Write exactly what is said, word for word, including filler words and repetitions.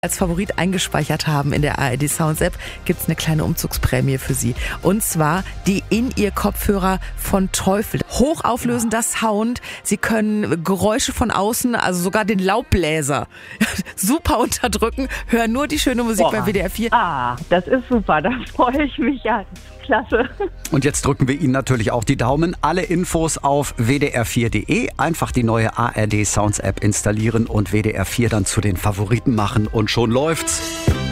als Favorit eingespeichert haben in der A R D Sounds App, gibt's eine kleine Umzugsprämie für Sie. Und zwar die In-Ear-Kopfhörer von Teufel. Hochauflösender Sound. Sie können Geräusche von außen, also sogar den Laubbläser, super unterdrücken. Hören nur die schöne Musik Boah. bei W D R vier. Ah, das ist super. Da freue ich mich ja. Klasse. Und jetzt drücken wir Ihnen natürlich auch die Daumen. Alle Infos auf w d r vier punkt d e. Einfach die neue A R D Sounds App installieren und W D R vier dann zu den Favoriten machen und schon läuft's.